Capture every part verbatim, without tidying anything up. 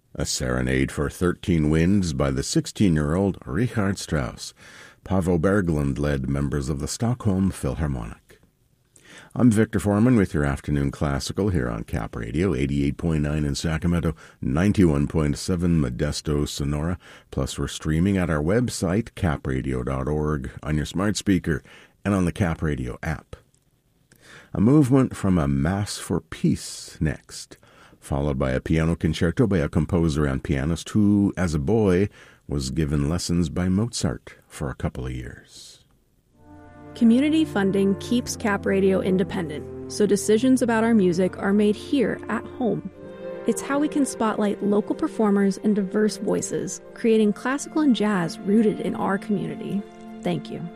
A Serenade for Thirteen Winds by the sixteen-year-old Richard Strauss. Paavo Berglund led members of the Stockholm Philharmonic. I'm Victor Foreman with your afternoon classical here on Cap Radio, eighty-eight point nine in Sacramento, ninety-one point seven Modesto, Sonora. Plus, we're streaming at our website, cap radio dot org, on your smart speaker, and on the Cap Radio app. A movement from a Mass for Peace next, followed by a piano concerto by a composer and pianist who, as a boy, was given lessons by Mozart for a couple of years. Community funding keeps Cap Radio independent, so decisions about our music are made here at home. It's how we can spotlight local performers and diverse voices, creating classical and jazz rooted in our community. Thank you.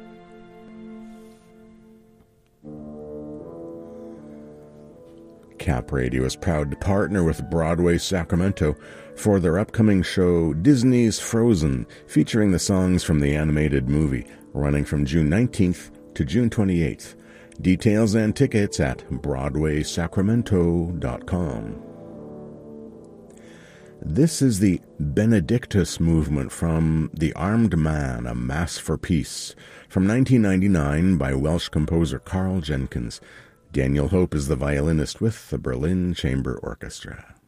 Cap Radio is proud to partner with Broadway Sacramento for their upcoming show Disney's Frozen, featuring the songs from the animated movie, running from June nineteenth to June twenty-eighth. Details and tickets at broadway sacramento dot com. This is the Benedictus movement from The Armed Man, A Mass for Peace, from nineteen ninety-nine by Welsh composer Carl Jenkins. Daniel Hope is the violinist with the Berlin Chamber Orchestra.